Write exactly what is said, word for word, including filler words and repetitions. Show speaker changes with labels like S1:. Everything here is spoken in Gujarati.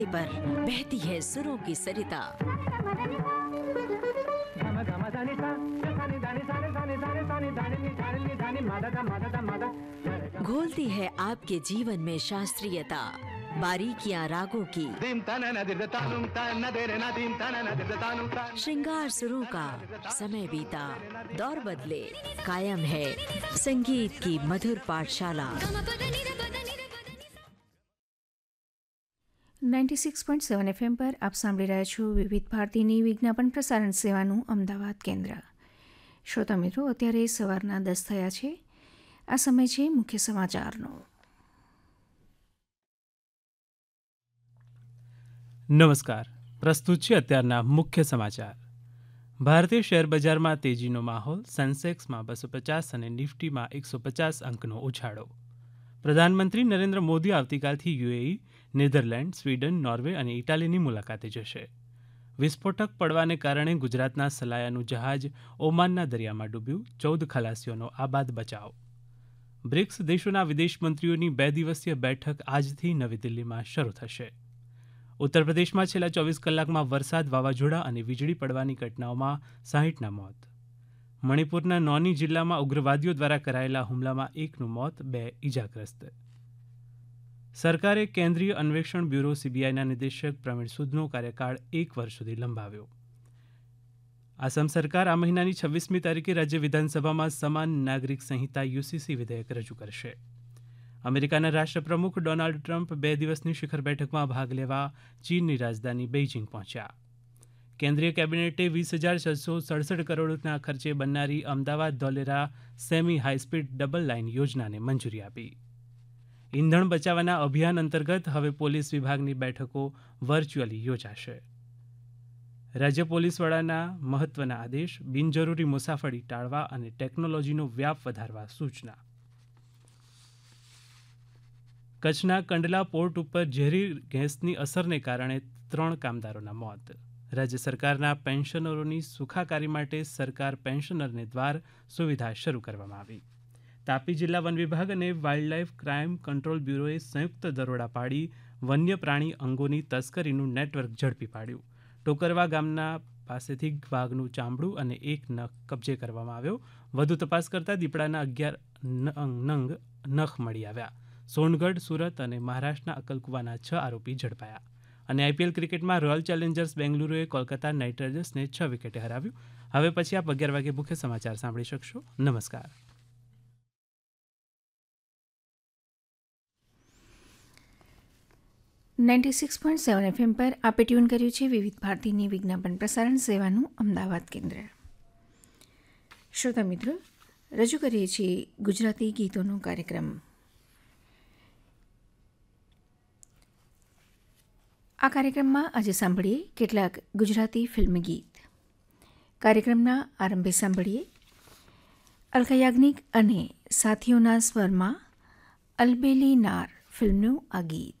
S1: पर बहती है सुरों की सरिता। घोलती है आपके जीवन में शास्त्रीयता, बारीकियां रागों की, श्रृंगार सुरों का। समय बीता, दौर बदले, कायम है संगीत की मधुर पाठशाला।
S2: Ninety six point seven FM પર આપ સાંભળી રહ્યા છો વિવિધ ભારતીની વિજ્ઞાપન પ્રસારણ સેવાનું અમદાવાદ કેન્દ્ર. શ્રોતા મિત્રો, અત્યારે સવારના દસ થયા છે. આ સમય છે મુખ્ય સમાચારનો.
S3: નમસ્કાર, પ્રસ્તુત છે અત્યારના મુખ્ય સમાચાર. ભારતીય શેર બજારમાં તેજીનો માહોલ. સેન્સેક્સમાં બસો પચાસ અને નિફ્ટીમાં એકસો પચાસ અંકનો ઉછાળો. પ્રધાનમંત્રી નરેન્દ્ર મોદી આવતીકાલથી યુએઈ, નેધરલેન્ડ, સ્વીડન, નોર્વે અને ઇટાલીની મુલાકાતે જશે. વિસ્ફોટક પડવાને કારણે ગુજરાતના સલાયાનું જહાજ ઓમાનના દરિયામાં ડૂબ્યું. ચૌદ ખલાસીઓનો આબાદ બચાવ. બ્રિક્સ દેશોના વિદેશ મંત્રીઓની બે દિવસીય બેઠક આજથી નવી દિલ્હીમાં શરૂ થશે. ઉત્તર પ્રદેશમાં છેલ્લા ચોવીસ કલાકમાં વરસાદ, વાવાઝોડા અને વીજળી પડવાની ઘટનાઓમાં સાહીઠના મોત. મણિપુરના નોની જિલ્લામાં ઉગ્રવાદીઓ દ્વારા કરાયેલા હુમલામાં એકનું મોત, બે ઇજાગ્રસ્ત. સરકારે કેન્દ્રીય અન્વેષણ બ્યુરો સીબીઆઈના નિદેશક પ્રવીણ સૂદનો કાર્યકાળ એક વર્ષ સુધી લંબાવ્યો. આસામ સરકાર આ મહિનાની છવ્વીસમી તારીખે રાજ્ય વિધાનસભામાં સમાન નાગરિક સંહિતા યુસીસી વિધેયક રજૂ કરશે. અમેરિકાના રાષ્ટ્રપ્રમુખ ડોનાલ્ડ ટ્રમ્પ બે દિવસની શિખર બેઠકમાં ભાગ લેવા ચીનની રાજધાની બેઇજિંગ પહોંચ્યા. કેન્દ્રીય કેબિનેટે વીસ હજાર છસો સડસઠ કરોડના ખર્ચે બનનારી Ahmedabad Dholera semi high speed double line યોજનાને મંજૂરી આપી. ઇંધણ બચાવવાના અભિયાન અંતર્ગત હવે પોલીસ વિભાગની બેઠકો વર્ચ્યુઅલી યોજાશે. રાજ્ય પોલીસ વડાના મહત્વના આદેશ. બિનજરૂરી મુસાફરી ટાળવા અને ટેકનોલોજીનો વ્યાપ વધારવા સૂચના. કચ્છના કંડલા પોર્ટ ઉપર ઝેરી ગેસની અસરને કારણે ત્રણ કામદારોના મોત. રાજ્ય સરકારના પેન્શનરોની સુખાકારી માટે સરકાર પેન્શનરને દ્વાર સુવિધા શરૂ કરવામાં આવી. તાપી જિલ્લા વન વિભાગ અને વાઇલ્ડલાઇફ ક્રાઇમ કંટ્રોલ બ્યુરોએ સંયુક્ત દરોડા પાડી વન્ય પ્રાણી અંગોની તસ્કરીનું નેટવર્ક ઝડપી પાડ્યું. ટોકરવા ગામના પાસેથી વાઘનું ચામડું અને એક નખ કબજે કરવામાં આવ્યો. વધુ તપાસ કરતા દીપડાના અગિયાર નંગ નખ મળી આવ્યા. સોનગઢ, સુરત અને મહારાષ્ટ્રના અકલકુવાના છ આરોપી ઝડપાયા. અને આઈપીએલ ક્રિકેટમાં રોયલ ચેલેન્જર્સ બેંગલુરુએ કોલકાતા નાઇટ રાઇડર્સને છ વિકેટે હરાવ્યું. હવે પછી આપ અગિયાર વાગે મુખ્ય સમાચાર સાંભળી શકશો. નમસ્કાર.
S2: Ninety six point seven FM પર આપે ટ્યુન કર્યું છે વિવિધ ભારતીની વિજ્ઞાપન પ્રસારણ સેવાનું અમદાવાદ કેન્દ્ર. શ્રોતા મિત્રો, રજૂ કરીએ છીએ ગુજરાતી ગીતોનો કાર્યક્રમ. આ કાર્યક્રમમાં આજે સાંભળીએ કેટલાક ગુજરાતી ફિલ્મ ગીત. કાર્યક્રમના આરંભે સાંભળીએ અલકા યાજ્ઞિક અને સાથીઓના સ્વરમાં અલબેલી નાર ફિલ્મનું આ ગીત.